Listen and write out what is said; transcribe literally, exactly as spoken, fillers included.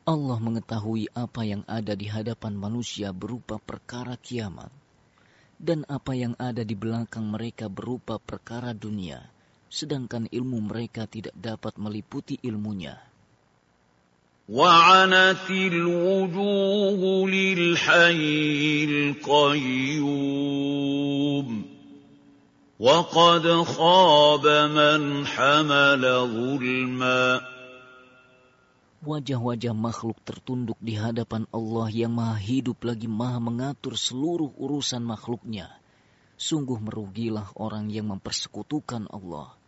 Allah mengetahui apa yang ada di hadapan manusia berupa perkara kiamat, dan apa yang ada di belakang mereka berupa perkara dunia, sedangkan ilmu mereka tidak dapat meliputi ilmunya. وَعَنَتِ الْوُجُوهُ لِلْحَيِّ الْقَيُّومِ وَقَدْ خَابَ مَنْ حَمَلَ ظُلْمًا. Wajah-wajah makhluk tertunduk di hadapan Allah yang maha hidup lagi maha mengatur seluruh urusan makhluknya. Sungguh merugilah orang yang mempersekutukan Allah.